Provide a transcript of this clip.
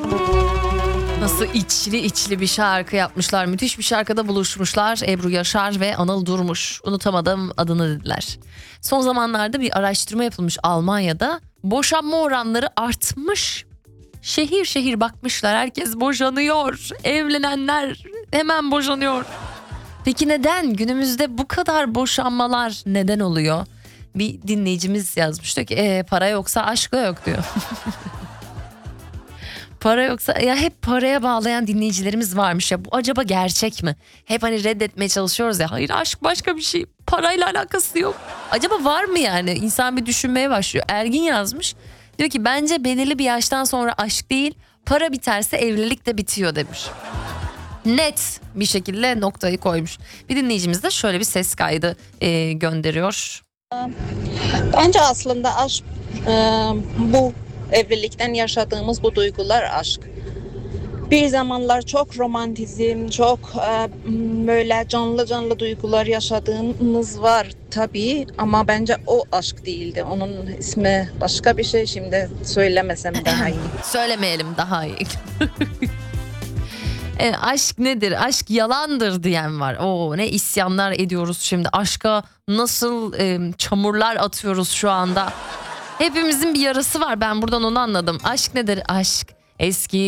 Nasıl içli içli bir şarkı yapmışlar. Müthiş bir şarkıda buluşmuşlar. Ebru Yaşar ve Anıl Durmuş. Unutamadım adını dediler. Son zamanlarda bir araştırma yapılmış Almanya'da. Boşanma oranları artmış. Şehir şehir bakmışlar. Herkes boşanıyor. Evlenenler hemen boşanıyor. Peki neden? Günümüzde bu kadar boşanmalar neden oluyor? Bir dinleyicimiz yazmış diyor ki para yoksa aşk da yok diyor. Para yoksa ya hep paraya bağlayan dinleyicilerimiz varmış ya, bu acaba gerçek mi? Hep hani reddetmeye çalışıyoruz ya, hayır aşk başka bir şey, parayla alakası yok. Acaba var mı yani? İnsan bir düşünmeye başlıyor. Ergin yazmış, diyor ki bence belirli bir yaştan sonra aşk değil, para biterse evlilik de bitiyor demiş. Net bir şekilde noktayı koymuş. Bir dinleyicimiz de şöyle bir ses kaydı gönderiyor. Bence aslında aşk bu evlilikten yaşadığımız bu duygular aşk. Bir zamanlar çok romantizm, çok böyle canlı canlı duygular yaşadığımız var tabii, ama bence o aşk değildi. Onun ismi başka bir şey, şimdi söylemesem daha iyi. Söylemeyelim daha iyi. Aşk nedir? Aşk yalandır diyen var. Oo, ne isyanlar ediyoruz şimdi. Aşka nasıl çamurlar atıyoruz şu anda. Hepimizin bir yarası var. Ben buradan onu anladım. Aşk nedir? Aşk eski